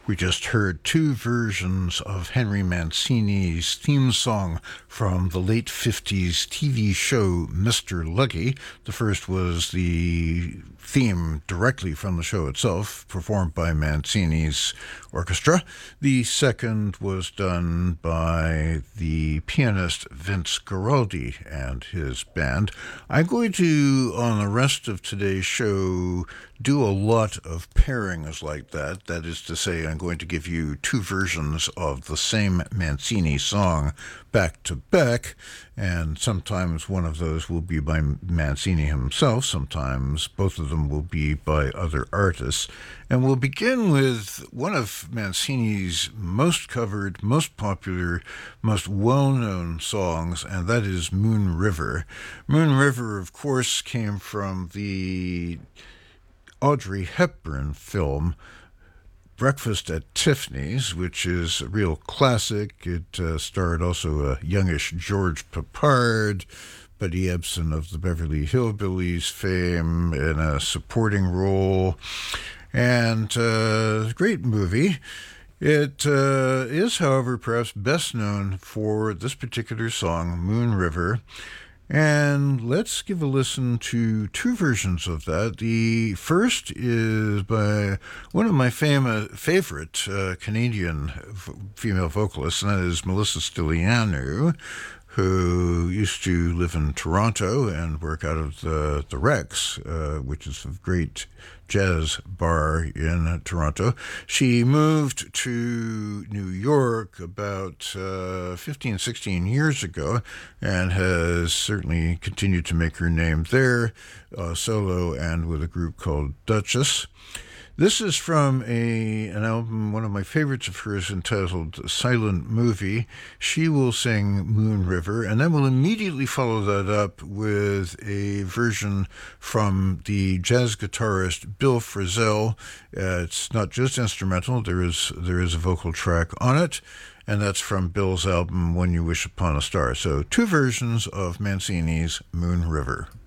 We just heard two versions of Henry Mancini's theme song from the late 50s TV show Mr. Lucky. The first was the theme directly from the show itself, performed by Mancini's orchestra. The second was done by the pianist Vince Guaraldi and his band. I'm going to, on the rest of today's show, do a lot of pairings like that. That is to say, I'm going to give you two versions of the same Mancini song back to back, and sometimes one of those will be by Mancini himself, sometimes both of them will be by other artists. And we'll begin with one of Mancini's most covered, most popular, most well-known songs, and that is Moon River. Moon River, of course, came from the Audrey Hepburn film Breakfast at Tiffany's, which is a real classic. It starred also a youngish George Peppard, Buddy Ebsen of the Beverly Hillbillies fame in a supporting role, and great movie. It is, however, perhaps best known for this particular song, Moon River. And let's give a listen to two versions of that. The first is by one of my favorite Canadian female vocalists, and that is Melissa Stylianou, who used to live in Toronto and work out of the Rex, which is a great jazz bar in Toronto. She moved to New York about 15, 16 years ago and has certainly continued to make her name there, solo and with a group called Duchess. This is from an album, one of my favorites of hers, entitled Silent Movie. She will sing Moon River, and then we'll immediately follow that up with a version from the jazz guitarist Bill Frisell. It's not just instrumental, there is a vocal track on it, and that's from Bill's album When You Wish Upon a Star. So two versions of Mancini's Moon River.